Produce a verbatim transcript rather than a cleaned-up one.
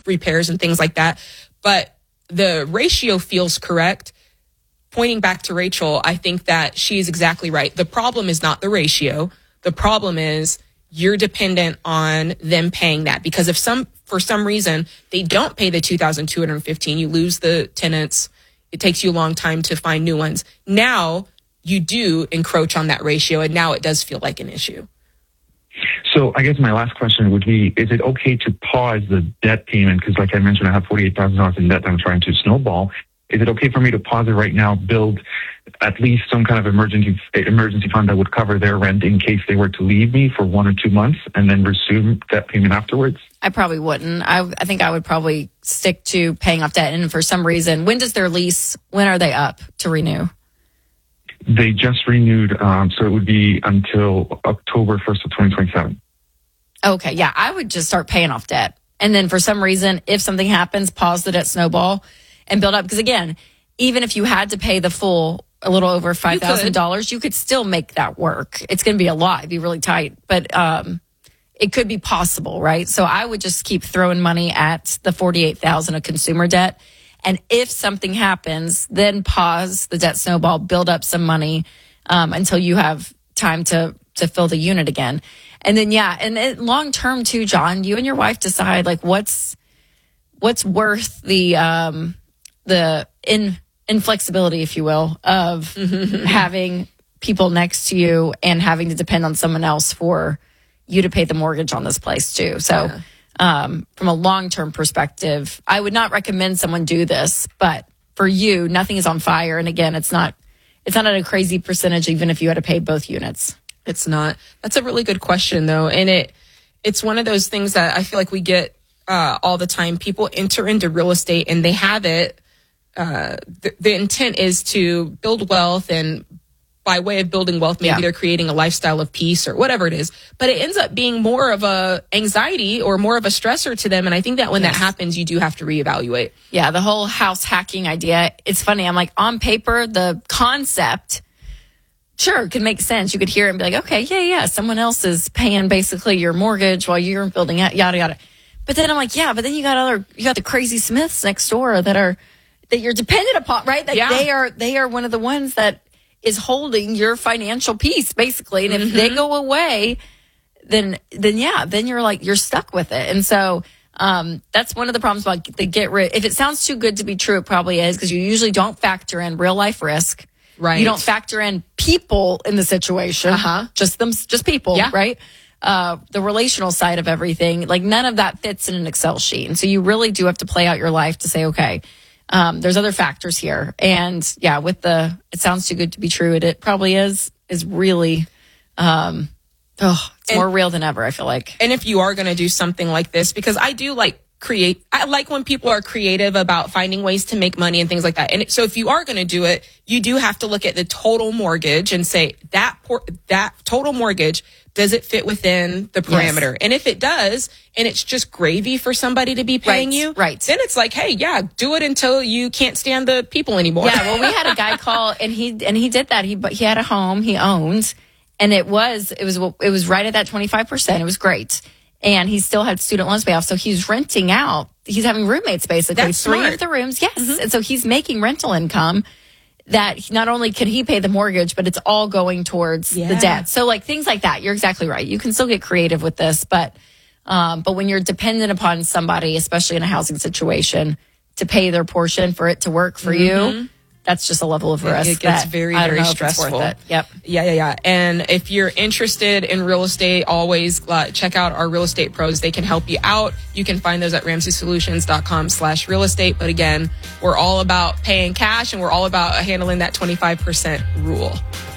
repairs and things like that. But the ratio feels correct. Pointing back to Rachel, I think that she is exactly right. The problem is not the ratio. The problem is you're dependent on them paying that, because if some, for some reason, they don't pay the two thousand two hundred fifteen, you lose the tenants. It takes you a long time to find new ones. Now you do encroach on that ratio, and now it does feel like an issue. So I guess my last question would be, is it okay to pause the debt payment? Because like I mentioned, I have forty-eight thousand dollars in debt that I'm trying to snowball. Is it okay for me to pause it right now, build at least some kind of emergency emergency fund that would cover their rent in case they were to leave me for one or two months and then resume debt payment afterwards? I probably wouldn't. I, I think I would probably stick to paying off debt. And for some reason, when does their lease, when are they up to renew? They just renewed, um, so it would be until October first of twenty twenty-seven. Okay, yeah, I would just start paying off debt. And then for some reason, if something happens, pause the debt snowball and build up. Because again, even if you had to pay the full, a little over five thousand dollars, you, you could still make that work. It's going to be a lot. It'd be really tight. But um, it could be possible, right? So I would just keep throwing money at the forty-eight thousand dollars of consumer debt. And if something happens, then pause the debt snowball, build up some money um, until you have time to to fill the unit again. And then, yeah, and it, long term too, John, you and your wife decide like what's what's worth the um, the in inflexibility, if you will, of having people next to you and having to depend on someone else for you to pay the mortgage on this place too. So. Yeah. Um, from a long-term perspective, I would not recommend someone do this, but for you, nothing is on fire. And again, it's not, it's not at a crazy percentage, even if you had to pay both units. It's not. That's a really good question though. And it, it's one of those things that I feel like we get, uh, all the time. People enter into real estate and they have it. Uh, the, the intent is to build wealth, and by way of building wealth, maybe yeah. they're creating a lifestyle of peace or whatever it is, but it ends up being more of a anxiety or more of a stressor to them. And I think that when yes. that happens, you do have to reevaluate. Yeah. The whole house hacking idea. It's funny. I'm like, on paper, the concept, sure, could make sense. You could hear it and be like, okay, yeah, yeah. Someone else is paying basically your mortgage while you're building out, yada, yada. But then I'm like, yeah, but then you got other, you got the crazy Smiths next door that are, that you're dependent upon, right? That yeah. they are, they are one of the ones that is holding your financial peace, basically. And if mm-hmm. they go away, then, then yeah, then you're like, you're stuck with it. And so, um, that's one of the problems about the get rid. If it sounds too good to be true, it probably is, because you usually don't factor in real life risk. Right. You don't factor in people in the situation. Uh-huh. Just them, just people, yeah. right? Uh, the relational side of everything, like none of that fits in an Excel sheet. And so you really do have to play out your life to say, okay, Um, there's other factors here. And yeah, with the, it sounds too good to be true. It, it probably is, is really, um, oh, it's and, more real than ever, I feel like. And if you are going to do something like this, because I do like create, I like when people are creative about finding ways to make money and things like that. And so if you are going to do it, you do have to look at the total mortgage and say that, por- that total mortgage, does it fit within the parameter? Yes. And if it does, and it's just gravy for somebody to be paying right, you, right. then it's like, hey, yeah, do it until you can't stand the people anymore. Yeah, well, we had a guy call, and he and he did that. He he had a home he owned, and it was it was it was right at that twenty-five percent. It was great, and he still had student loans pay off, so he's renting out. He's having roommates basically. That's three smart. of the rooms, yes, mm-hmm. and so he's making rental income. That not only can he pay the mortgage, but it's all going towards yeah. the debt. So like things like that, you're exactly right. You can still get creative with this, but um, but when you're dependent upon somebody, especially in a housing situation, to pay their portion for it to work for mm-hmm. you, that's just a level of risk. It, it gets that very, I don't very know if it's stressful. worth it. Yep. Yeah, yeah, yeah. And if you're interested in real estate, always uh, check out our real estate pros. They can help you out. You can find those at ramsey solutions dot com slash real estate. But again, we're all about paying cash, and we're all about handling that twenty-five percent rule.